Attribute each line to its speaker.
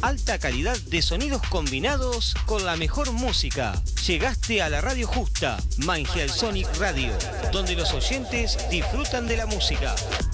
Speaker 1: alta calidad de sonidos combinados con la mejor música. Llegaste a la radio justa, Mangial Sonic Radio, donde los oyentes disfrutan de la música.